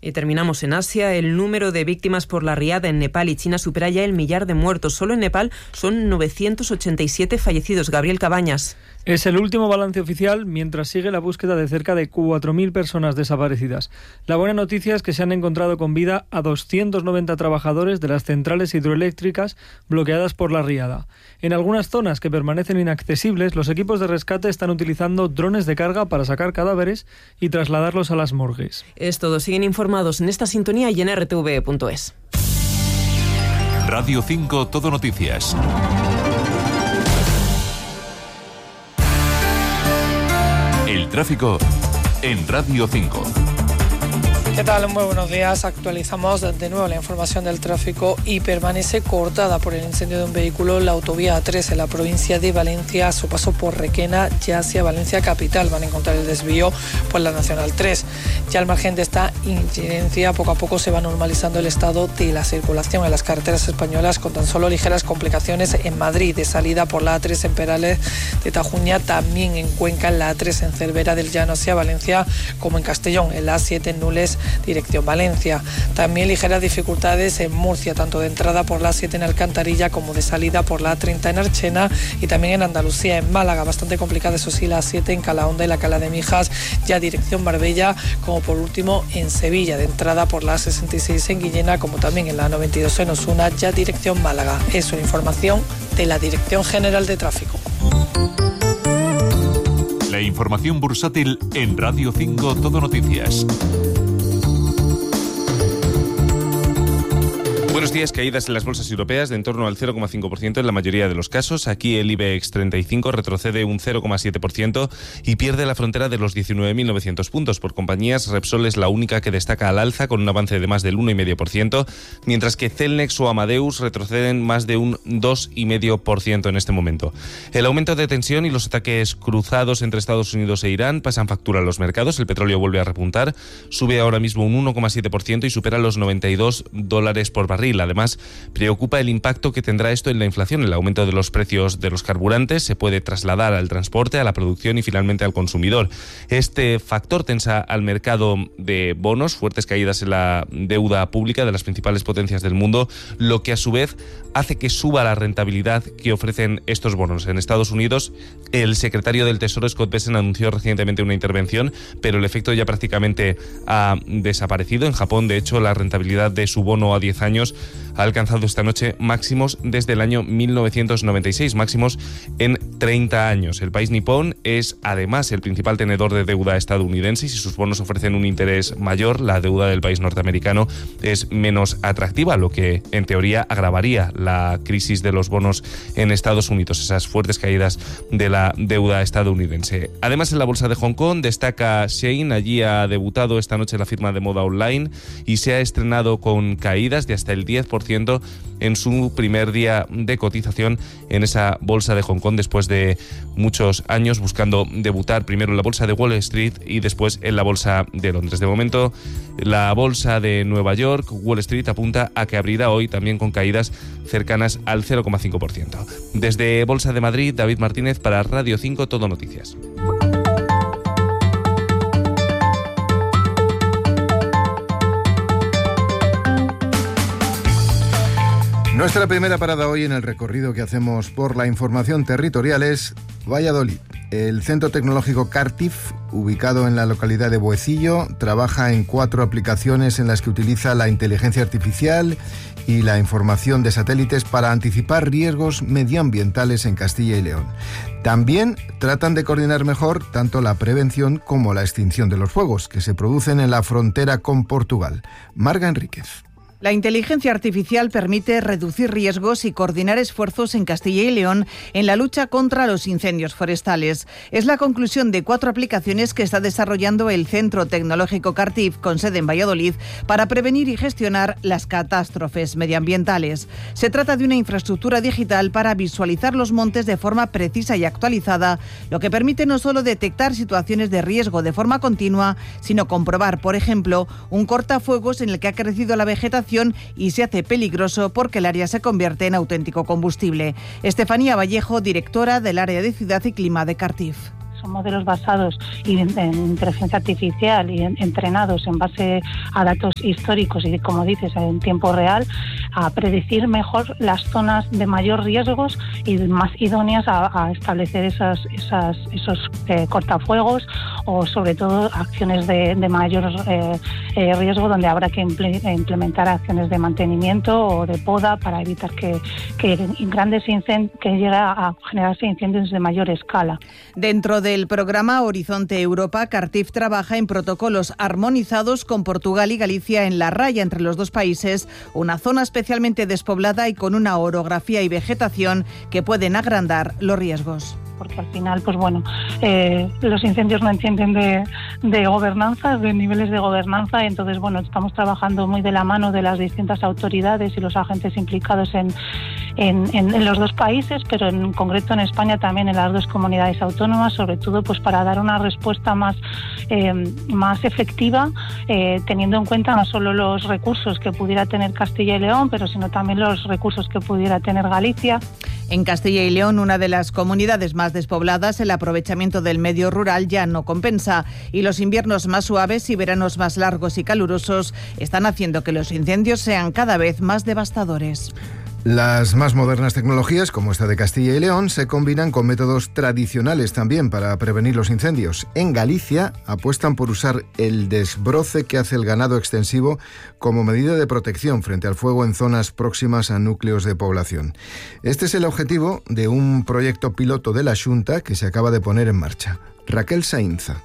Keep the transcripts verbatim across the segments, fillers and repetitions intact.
Y terminamos en Asia. El número de víctimas por la riada en Nepal y China supera ya el millar de muertos. Solo en Nepal son novecientos ochenta y siete fallecidos. Gabriel Cabañas. Es el último balance oficial mientras sigue la búsqueda de cerca de cuatro mil personas desaparecidas. La buena noticia es que se han encontrado con vida a doscientos noventa trabajadores de las centrales hidroeléctricas bloqueadas por la riada. En algunas zonas que permanecen inaccesibles, los equipos de rescate están utilizando drones de carga para sacar cadáveres y trasladarlos a las morgues. Es todo. Siguen informados en esta sintonía y en r t v punto es. Radio cinco Todo Noticias. El tráfico en Radio cinco. ¿Qué tal? Muy buenos días. Actualizamos de nuevo la información del tráfico y permanece cortada por el incendio de un vehículo en la autovía A tres en la provincia de Valencia, a su paso por Requena, ya hacia Valencia capital. Van a encontrar el desvío por la Nacional tres. Ya al margen de esta incidencia, poco a poco se va normalizando el estado de la circulación en las carreteras españolas, con tan solo ligeras complicaciones en Madrid, de salida por la A tres en Perales de Tajuña, también en Cuenca, en la A tres en Cervera del Llano hacia Valencia, como en Castellón, en la A siete en Nules, dirección Valencia. También ligeras dificultades en Murcia, tanto de entrada por la A siete en Alcantarilla como de salida por la A treinta en Archena, y también en Andalucía, en Málaga, bastante complicada, eso sí, la A siete en Calahonda y la Cala de Mijas, ya dirección Marbella, como por último en Sevilla, de entrada por la A sesenta y seis en Guillena, como también en la A noventa y dos en Osuna, ya dirección Málaga. Es una información de la Dirección General de Tráfico. La información bursátil en Radio cinco Todo Noticias. Buenos días. Caídas en las bolsas europeas de en torno al cero coma cinco por ciento en la mayoría de los casos. Aquí el IBEX treinta y cinco retrocede un cero coma siete por ciento y pierde la frontera de los diecinueve mil novecientos puntos. Por compañías, Repsol es la única que destaca al alza con un avance de más del uno coma cinco por ciento, mientras que Celnex o Amadeus retroceden más de un dos coma cinco por ciento en este momento. El aumento de tensión y los ataques cruzados entre Estados Unidos e Irán pasan factura a los mercados. El petróleo vuelve a repuntar, sube ahora mismo un uno coma siete por ciento y supera los noventa y dos dólares por barril. Además, preocupa el impacto que tendrá esto en la inflación. El aumento de los precios de los carburantes se puede trasladar al transporte, a la producción y finalmente al consumidor. Este factor tensa al mercado de bonos, fuertes caídas en la deuda pública de las principales potencias del mundo, lo que a su vez hace que suba la rentabilidad que ofrecen estos bonos. En Estados Unidos, el secretario del Tesoro, Scott Bessent, anunció recientemente una intervención, pero el efecto ya prácticamente ha desaparecido. En Japón, de hecho, la rentabilidad de su bono a diez años ha alcanzado esta noche máximos desde el año mil novecientos noventa y seis, máximos en treinta años. El país nipón es además el principal tenedor de deuda estadounidense y si sus bonos ofrecen un interés mayor, la deuda del país norteamericano es menos atractiva, lo que en teoría agravaría la crisis de los bonos en Estados Unidos, esas fuertes caídas de la deuda estadounidense. Además, en la bolsa de Hong Kong destaca Shein. Allí ha debutado esta noche la firma de moda online y se ha estrenado con caídas de hasta el diez por ciento en su primer día de cotización en esa bolsa de Hong Kong, después de muchos años buscando debutar primero en la bolsa de Wall Street y después en la bolsa de Londres. De momento, la bolsa de Nueva York, Wall Street, apunta a que abrirá hoy también con caídas cercanas al cero coma cinco por ciento. Desde Bolsa de Madrid, David Martínez para Radio cinco Todo Noticias. Nuestra primera parada hoy en el recorrido que hacemos por la información territorial es Valladolid. El Centro Tecnológico Cartif, ubicado en la localidad de Boecillo, trabaja en cuatro aplicaciones en las que utiliza la inteligencia artificial y la información de satélites para anticipar riesgos medioambientales en Castilla y León. También tratan de coordinar mejor tanto la prevención como la extinción de los fuegos que se producen en la frontera con Portugal. Marga Enríquez. La inteligencia artificial permite reducir riesgos y coordinar esfuerzos en Castilla y León en la lucha contra los incendios forestales. Es la conclusión de cuatro aplicaciones que está desarrollando el Centro Tecnológico Cartif, con sede en Valladolid, para prevenir y gestionar las catástrofes medioambientales. Se trata de una infraestructura digital para visualizar los montes de forma precisa y actualizada, lo que permite no solo detectar situaciones de riesgo de forma continua, sino comprobar, por ejemplo, un cortafuegos en el que ha crecido la vegetación y se hace peligroso porque el área se convierte en auténtico combustible. Estefanía Vallejo, directora del área de Ciudad y Clima de Cartif. son modelos basados en, en inteligencia artificial y en, entrenados en base a datos históricos y, como dices, en tiempo real, a predecir mejor las zonas de mayor riesgos y más idóneas a, a establecer esas, esas, esos eh, cortafuegos o, sobre todo, acciones de, de mayor eh, eh, riesgo donde habrá que implementar acciones de mantenimiento o de poda para evitar que, que grandes incendios, que llegue a generarse incendios de mayor escala. Dentro del programa Horizonte Europa, Cartif trabaja en protocolos armonizados con Portugal y Galicia en la raya entre los dos países, una zona especialmente despoblada y con una orografía y vegetación que pueden agrandar los riesgos. Porque al final, pues bueno, eh, los incendios no entienden de, de gobernanza, de niveles de gobernanza, entonces, bueno, estamos trabajando muy de la mano de las distintas autoridades y los agentes implicados en, en, en, en los dos países, pero en concreto en España también en las dos comunidades autónomas, sobre todo pues para dar una respuesta más, eh, más efectiva, eh, teniendo en cuenta no solo los recursos que pudiera tener Castilla y León, pero sino también los recursos que pudiera tener Galicia. En Castilla y León, una de las comunidades más despobladas, el aprovechamiento del medio rural ya no compensa y los inviernos más suaves y veranos más largos y calurosos están haciendo que los incendios sean cada vez más devastadores. Las más modernas tecnologías, como esta de Castilla y León, se combinan con métodos tradicionales también para prevenir los incendios. En Galicia apuestan por usar el desbroce que hace el ganado extensivo como medida de protección frente al fuego en zonas próximas a núcleos de población. Este es el objetivo de un proyecto piloto de la Xunta que se acaba de poner en marcha. Raquel Sainza.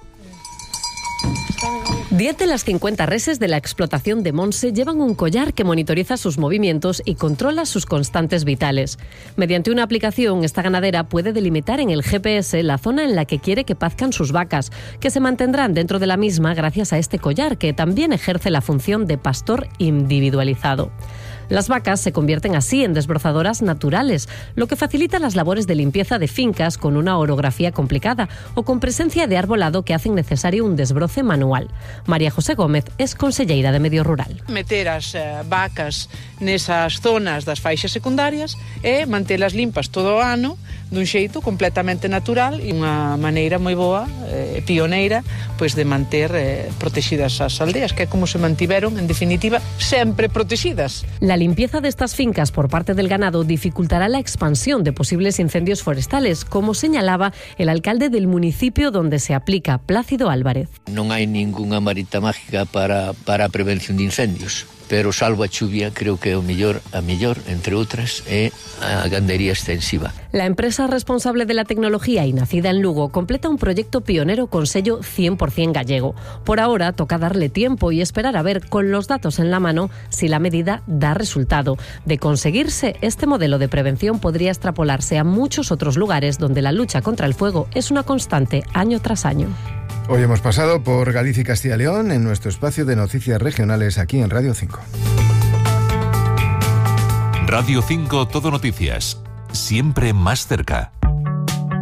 Diez de las cincuenta reses de la explotación de Monse llevan un collar que monitoriza sus movimientos y controla sus constantes vitales. Mediante una aplicación, esta ganadera puede delimitar en el G P S la zona en la que quiere que pazcan sus vacas, que se mantendrán dentro de la misma gracias a este collar, que también ejerce la función de pastor individualizado. Las vacas se convierten así en desbrozadoras naturales, lo que facilita las labores de limpieza de fincas con una orografía complicada o con presencia de arbolado que hacen necesario un desbroce manual. María José Gómez es conselleira de Medio Rural. Meter as uh, vacas nesas zonas das faixas secundarias e mantelas limpas todo o ano dun xeito completamente natural e unha maneira moi boa e eh, pioneira pois de manter eh, protegidas as aldeas, que é como se mantiveron, en definitiva, sempre protegidas. La limpieza de estas fincas por parte del ganado dificultará la expansión de posibles incendios forestales, como señalaba el alcalde del municipio donde se aplica, Plácido Álvarez. Non hai ningunha varita mágica para, para a prevención de incendios, pero salvo a chuvia, creo que o mellor, a mellor, entre outras, é a gandería extensiva. La empresa responsable de la tecnología y nacida en Lugo completa un proyecto pionero con sello cien por ciento gallego. Por ahora toca darle tiempo y esperar a ver, con los datos en la mano, si la medida da resultado. De conseguirse, este modelo de prevención podría extrapolarse a muchos otros lugares donde la lucha contra el fuego es una constante año tras año. Hoy hemos pasado por Galicia y Castilla y León en nuestro espacio de noticias regionales aquí en Radio cinco. Radio cinco Todo Noticias, siempre más cerca.